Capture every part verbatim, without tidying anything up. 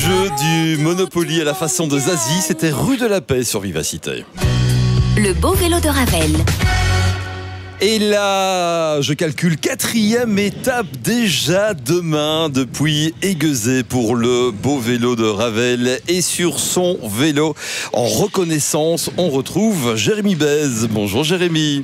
jeu du Monopoly à la façon de Zazie, c'était rue de la Paix sur Vivacité. Le beau vélo de Ravel. Et là, je calcule quatrième étape déjà demain depuis Aiguezé pour le beau vélo de Ravel. Et sur son vélo, en reconnaissance, on retrouve Jérémy Bèze. Bonjour Jérémy.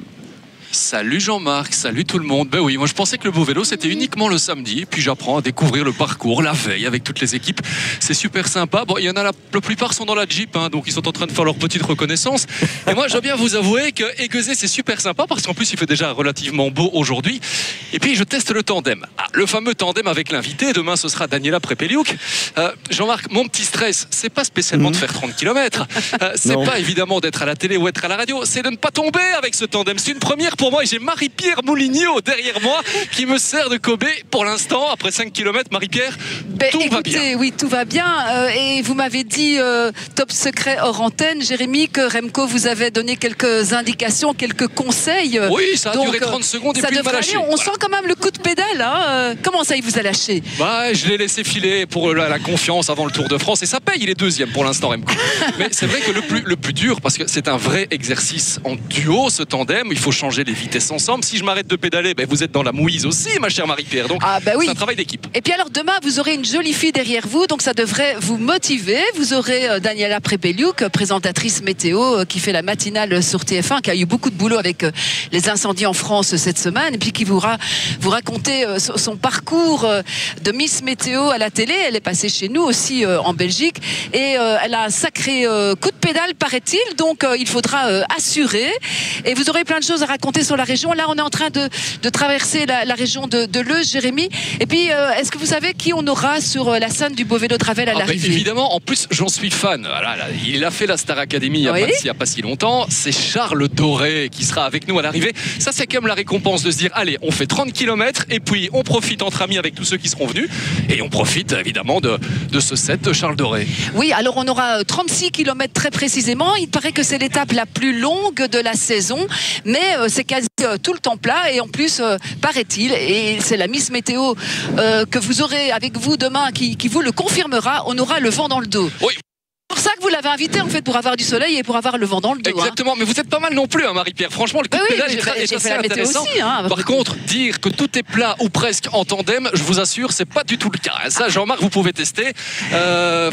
Salut Jean-Marc, salut tout le monde. Ben oui, moi je pensais que le beau vélo c'était uniquement le samedi, puis j'apprends à découvrir le parcours la veille avec toutes les équipes. C'est super sympa. Bon, il y en a la, la plupart sont dans la Jeep, hein, donc ils sont en train de faire leur petite reconnaissance. Et moi je dois bien vous avouer que Aiguezé c'est super sympa parce qu'en plus il fait déjà relativement beau aujourd'hui. Et puis je teste le tandem. Ah, le fameux tandem avec l'invité. Demain ce sera Daniela Prepeliuk. Euh, Jean-Marc, mon petit stress, c'est pas spécialement mmh. de faire trente kilomètres. Euh, c'est non. pas évidemment d'être à la télé ou être à la radio. C'est de ne pas tomber avec ce tandem. C'est une première pour moi et j'ai Marie-Pierre Moulignot derrière moi qui me sert de Kobe pour l'instant. Après cinq kilomètres, Marie-Pierre, ben, tout écoutez, va bien. Oui, tout va bien. Euh, et vous m'avez dit, euh, top secret hors antenne, Jérémy, que Remco vous avait donné quelques indications, quelques conseils. Oui, ça a Donc, duré trente secondes et ça puis il m'a lâché. On voilà. sent quand même le coup de pédale. Hein. Comment ça, il vous a lâché? Bah, je l'ai laissé filer pour la, la confiance avant le Tour de France et ça paye. Il est deuxième pour l'instant, Remco. Mais c'est vrai que le plus, le plus dur, parce que c'est un vrai exercice en duo, ce tandem. Il faut changer les vitesses ensemble. Si je m'arrête de pédaler, ben vous êtes dans la mouise aussi, ma chère Marie-Pierre. Donc, ah bah oui. c'est un travail d'équipe. Et puis alors, demain, vous aurez une jolie fille derrière vous, donc ça devrait vous motiver. Vous aurez euh, Daniela Prepeliuk, présentatrice météo, euh, qui fait la matinale sur T F un, qui a eu beaucoup de boulot avec euh, les incendies en France cette semaine, et puis qui vous, ra- vous raconter euh, son parcours euh, de Miss Météo à la télé. Elle est passée chez nous aussi euh, en Belgique, et euh, elle a un sacré euh, coup de pédale, paraît-il, donc euh, il faudra euh, assurer. Et vous aurez plein de choses à raconter sur la région. Là, on est en train de, de traverser la, la région de, de Leuze, Jérémy. Et puis, euh, est-ce que vous savez qui on aura sur la scène du beau vélo de Ravel à ah l'arrivée? bah évidemment, en plus, j'en suis fan. Voilà, là, il a fait la Star Academy il n'y a, oui. a pas si longtemps. C'est Charles Doré qui sera avec nous à l'arrivée. Ça, c'est quand même la récompense de se dire, allez, on fait trente kilomètres et puis on profite entre amis avec tous ceux qui seront venus. Et on profite évidemment de, de ce set de Charles Doré. Oui, alors on aura trente-six kilomètres très précisément. Il paraît que c'est l'étape la plus longue de la saison, mais euh, c'est quasi euh, tout le temps plat. Et en plus, euh, paraît-il, et c'est la Miss Météo euh, que vous aurez avec vous demain qui, qui vous le confirmera, on aura le vent dans le dos. Oui. C'est pour ça que vous l'avez invité en fait, pour avoir du soleil et pour avoir le vent dans le dos. Exactement, hein. Mais vous êtes pas mal non plus, hein, Marie-Pierre. Franchement, le coup bah de pédale oui, est, est assez intéressant. Aussi, hein, Par contre, dire que tout est plat ou presque en tandem, je vous assure, c'est pas du tout le cas. Ça, Jean-Marc, vous pouvez tester. Euh,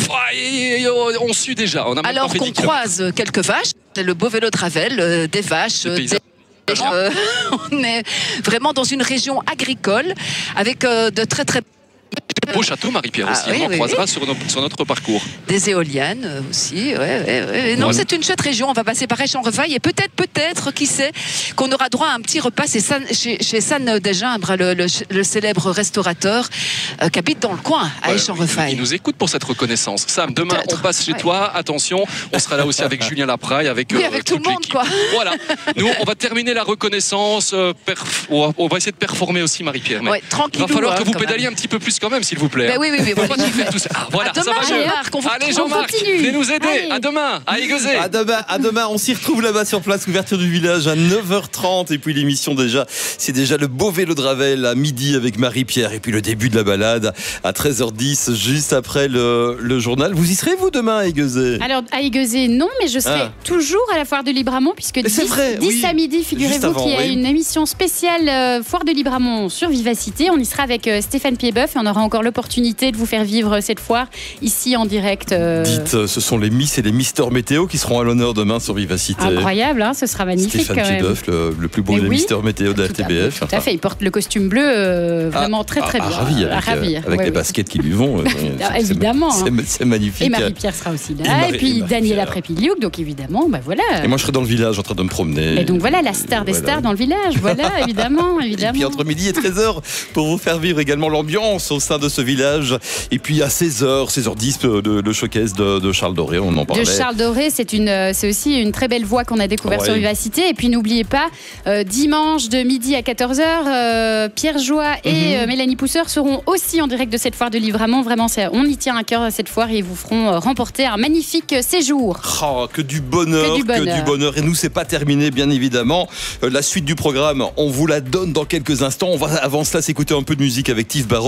on sue déjà. On a Alors qu'on croise quelques vaches, c'est le beau vélo de Ravel, euh, des vaches. Des des... Euh, on est vraiment dans une région agricole avec euh, de très très beau château, Marie-Pierre, ah, aussi. Oui, on oui, croisera oui. Sur, nos, sur notre parcours. Des éoliennes aussi. Ouais, ouais, ouais. Non, voilà. C'est une chouette région. On va passer par Aix-en-Refaille et peut-être, peut-être, qui sait, qu'on aura droit à un petit repas. C'est San, chez, chez San Desgimbres, le, le, le célèbre restaurateur euh, qui habite dans le coin, à ouais, Aix-en-Refaille. Il nous écoute pour cette reconnaissance. Sam, demain, peut-être. On passe chez ouais. toi. Attention, on sera là aussi avec Julien Lapraille, avec, oui, euh, avec tout le monde, quoi. Voilà. Nous, on va terminer la reconnaissance. Euh, perf... On va essayer de performer aussi, Marie-Pierre. Mais ouais, tranquille. Il va falloir hein, que vous pédaliez un petit peu plus quand même, s'il vous plaît. Ben oui, oui, oui. Voilà. Tout ça. Ah, voilà, à demain, ça va Jean-Marc, on vous Allez, Jean-Marc, venez nous aider. Allez. À demain, à Aiguezé. À demain, à demain. On s'y retrouve là-bas sur place, ouverture du village à neuf heures trente. Et puis l'émission déjà, c'est déjà le beau vélo de Ravel à midi avec Marie-Pierre. Et puis le début de la balade à treize heures dix, juste après le, le journal. Vous y serez, vous, demain à Aiguezé? Alors, à Aiguezé, non, mais je serai ah. toujours à la foire de Libramont, puisque dix, vrai, dix oui. à midi, figurez-vous qu'il y a oui. une émission spéciale euh, foire de Libramont sur Vivacité. On y sera avec euh, Stéphane Piedboeuf et on aura encore l'opportunité de vous faire vivre cette foire ici en direct. Euh... Dites, ce sont les Miss et les Mister Météo qui seront à l'honneur demain sur Vivacité. Incroyable, hein, ce sera magnifique. Stéphane Piedboeuf, le, le plus beau des oui, Mister Météo de la R T B F. Tout à fait, il porte le costume bleu euh, vraiment ah, très très ah, bien. À ravir, avec, à ravir. avec ouais, les oui. baskets qui lui vont. c'est, évidemment. C'est, c'est, c'est magnifique. Et Marie-Pierre sera aussi là. Et, Marie, et puis et Daniela Prepeliuk, donc évidemment, bah voilà. Et moi je serai dans le village en train de me promener. Et donc voilà la star des voilà. stars dans le village, voilà, évidemment, évidemment. Et puis entre midi et treize heures, pour vous faire vivre également l'ambiance au sein de ce village. Et puis à seize heures, seize heures dix, le, le showcase de, de Charles Doré, on en parlait. De Charles Doré, c'est, une, c'est aussi une très belle voix qu'on a découverte ouais. sur Vivacité. Et puis n'oubliez pas, euh, dimanche de midi à quatorze heures, euh, Pierre Joie et mm-hmm. euh, Mélanie Pousseur seront aussi en direct de cette foire de Livramont. Vraiment, c'est, on y tient à cœur à cette foire et ils vous feront euh, remporter un magnifique séjour. Oh, que du bonheur, que du bonheur. Que du bonheur. Et nous, c'est pas terminé, bien évidemment. Euh, la suite du programme, on vous la donne dans quelques instants. On va avant cela s'écouter un peu de musique avec Tiff Barrow,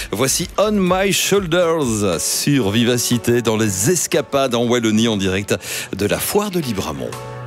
Voici On My Shoulders sur Vivacité dans les escapades en Wallonie en direct de la foire de Libramont.